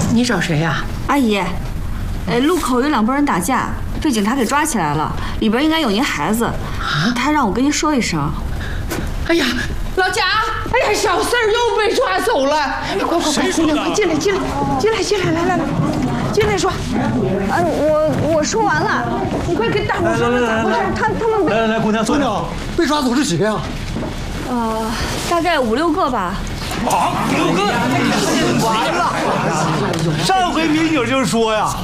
你找谁呀？ 阿姨，路口有2拨人打架，被警察给抓起来了，里边应该有您孩子，他让我跟您说一声。 哎呀，老贾，哎呀，小四儿又被抓走了！快，姑娘，快进来，来，进来说。 我说完了， 你快给大伙说说咋回事？ 他们被来，姑娘， 姑娘，被抓走是几个呀？ 大概5、6个吧。 啊，6个！完了！上回民警就说呀，